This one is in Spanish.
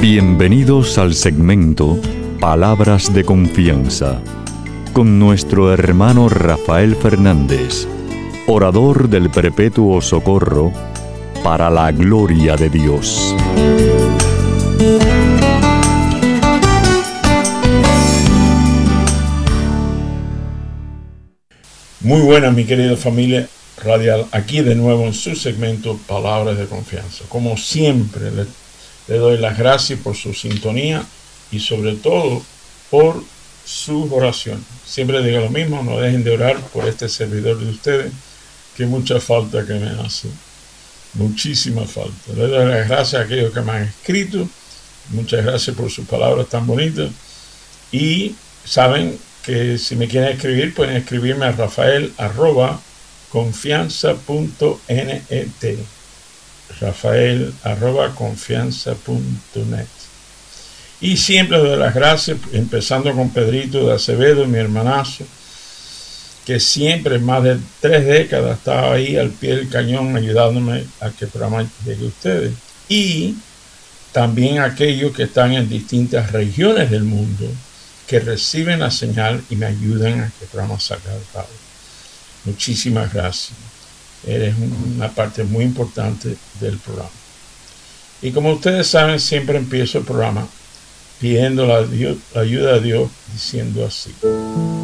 Bienvenidos al segmento Palabras de Confianza, con nuestro hermano Rafael Fernández, orador del Perpetuo Socorro, para la gloria de Dios. Muy buenas, mi querida familia radial, aquí de nuevo en su segmento Palabras de Confianza. Como siempre, le doy las gracias por su sintonía y sobre todo por sus oraciones. Siempre digo lo mismo, no dejen de orar por este servidor de ustedes, que mucha falta que me hace, muchísima falta. Le doy las gracias a aquellos que me han escrito, muchas gracias por sus palabras tan bonitas, y saben que si me quieren escribir, pueden escribirme a rafael@confianza.net, rafael@confianza.net. Y siempre doy las gracias, empezando con Pedrito de Acevedo, mi hermanazo, que siempre, más de 3 décadas, estaba ahí al pie del cañón ayudándome a que el programa llegue a ustedes. Y también aquellos que están en distintas regiones del mundo, que reciben la señal y me ayudan a que el programa salga de cabo. Muchísimas gracias. Eres una parte muy importante del programa. Y como ustedes saben, siempre empiezo el programa pidiendo la ayuda de Dios, diciendo así: